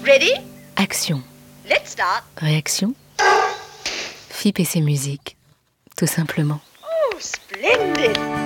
Ready? Action. Let's start. Réaction. FIP et ses musiques. Tout simplement. Oh, splendid!